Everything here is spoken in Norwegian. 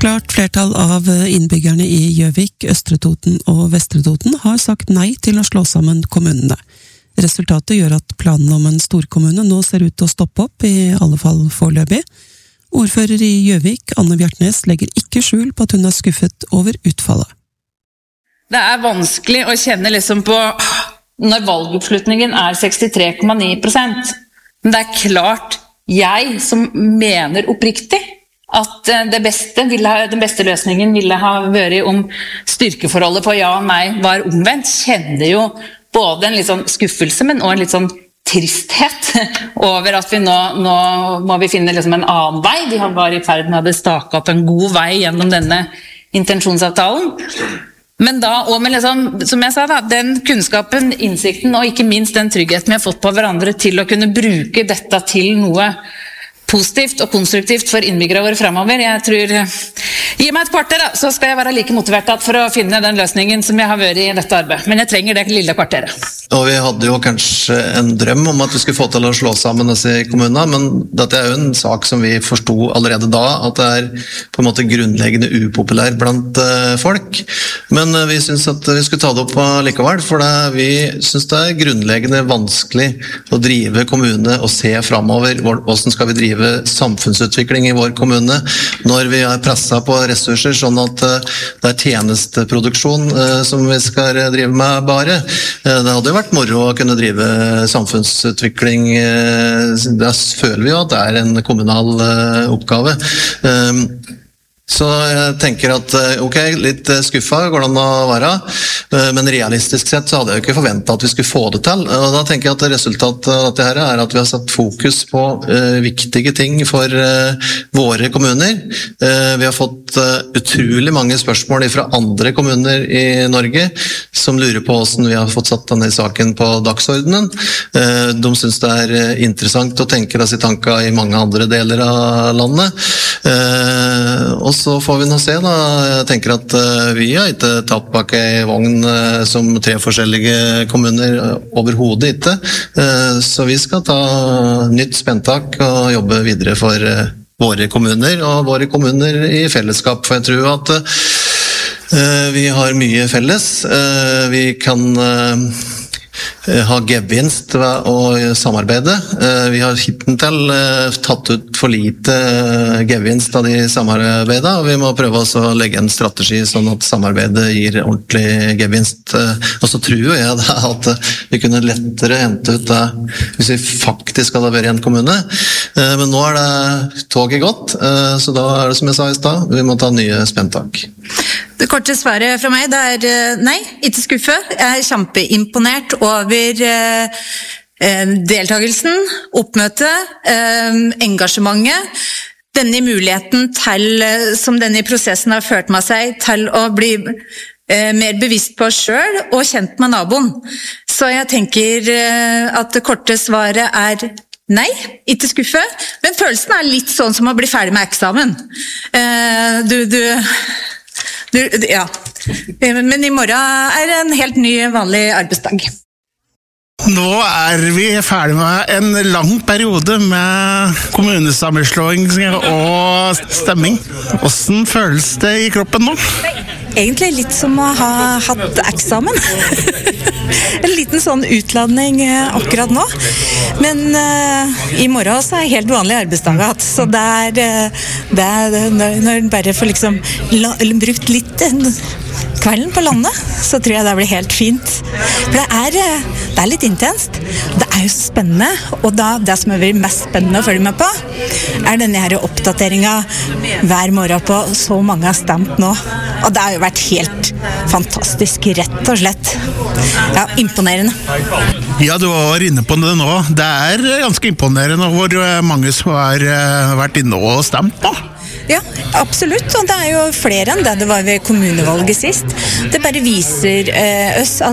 klart flertall av innbyggerne i Gjøvik, Østre Toten og Vestre Toten har sagt nei til å slå sammen kommunene. Resultatet gjør at planen om en storkommune nå ser ut til å stoppe opp, i alle fall foreløpig. Ordfører i Gjøvik, Anne Bjartnes, legger ikke skjul på at hun er skuffet over utfallet. Det er vanskelig å kjenne liksom på når valgoppslutningen er 63,9%. Men det er klart jeg som mener oppriktig at den beste løsningen ville ha vært om styrkeforholdet på ja og nei var omvendt, kjenner jo både en litt sånn skuffelse, men også en litt sånn tristhet over at vi nå må vi finne liksom en annen vei. Vi har bare i ferd med å stake opp en god vei gjennom denne intensjonsavtalen. Men da, og med liksom, som jeg sa da, den kunnskapen, innsikten og ikke minst den tryggheten vi har fått på hverandre til å kunne bruke dette til noe positivt og konstruktivt for innbyggere våre fremover. Jeg tror, gi meg et kvarter da, så skal jeg være like motivert for å finne den løsningen som jeg har vært i dette arbeidet. Men jeg trenger det lille kvarteret. Og vi hadde jo kanskje en drøm om at vi skulle få til å slå sammen disse kommunene, men dette er jo en sak som vi forstod allerede da, at det er på en måte grunnleggende upopulær blant folk. Men vi synes at vi skulle ta det opp likevel, for vi synes det er grunnleggende vanskelig å drive kommune og se fremover hvordan skal vi drive samfunnsutvikling i vår kommune når vi er presset på ressurser, sånn at det er tjenesteproduksjon som vi skal drive med bare. Det hadde jo vært moro å kunne drive samfunnsutvikling. Da føler vi jo at det er en kommunal oppgave. Så jeg tenker at ok, litt skuffet går det an å være, men realistisk sett så hadde jeg jo ikke forventet at vi skulle få det til, og da tenker jeg at resultatet av dette her er at vi har satt fokus på viktige ting for våre kommuner. Vi har fått utrolig mange spørsmål fra andre kommuner i Norge som lurer på hvordan vi har fått satt denne saken på dagsordenen. De synes det er interessant å tenke disse tankene i mange andre deler av landet, og så får vi nå se da. Jeg tenker at vi har ikke tatt bak en vogn som 3 forskjellige kommuner, overhodet ikke. Så vi skal ta nytt spenntak og jobbe videre for våre kommuner og våre kommuner i fellesskap. For jeg tror at vi har mye felles. Vi kan ha gevinst ved å samarbeide. Vi har hittil tatt ut for lite gevinst av de samarbeidene, og vi må prøve å legge en strategi sånn at samarbeidet gir ordentlig gevinst. Og så tror jeg da at vi kunne lettere hente ut det hvis vi faktisk hadde vært i en kommune. Men nå er det toget gått, så da er det som jeg sa i sted, vi må ta nye spenntak. Det korte svaret fra meg, det er nei, ikke skuffe. Jeg er kjempeimponert over deltakelsen, oppmøtet, engasjementet, denne muligheten til, som denne prosessen har ført med seg, til å bli mer bevisst på oss selv og kjent med naboen. Så jeg tenker at det korte svaret er nei, ikke skuffe, men følelsen er litt sånn som å bli ferdig med eksamen. Ja. Men i morgen er det en helt ny, vanlig arbeidsdag. Nå er vi ferdig med en lang periode med kommunesammenslåing og stemming. Hvordan føles det i kroppen nå? Egentlig litt som å ha hatt eksamen. En liten sånn utladning akkurat nå. Men i morgen så er helt vanlig arbeidsdag hatt, så det er når bare får liksom brukt litt kvelden på landet, så tror jeg det blir helt fint. For det er litt intenst. Det er jo spennende, og det som er mest spennende å følge med på, er denne her oppdateringen hver morgen på så mange har stemt nå. Og det har jo vært helt fantastisk, rett og slett. Ja, imponerende. Ja, du var inne på det nå. Det er ganske imponerende hvor mange som har vært inne og stemt på. Ja, absolutt, og det er jo flere enn det var ved kommunevalget sist. Det bare viser oss at